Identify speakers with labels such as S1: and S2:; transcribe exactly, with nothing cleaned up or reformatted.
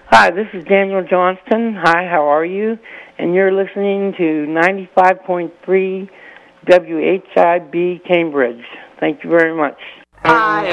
S1: Hi, this is Daniel Johnston. Hi, how are you? And you're listening to ninety-five point three W H I B Cambridge. Thank you very much.
S2: Hi.